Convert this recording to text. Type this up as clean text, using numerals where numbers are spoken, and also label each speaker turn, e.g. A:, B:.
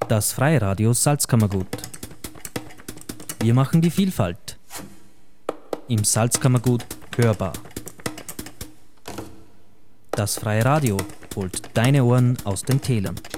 A: Das Freiradio Salzkammergut. Wir machen die Vielfalt im Salzkammergut hörbar. Das Freie Radio holt deine Ohren aus den Tälern.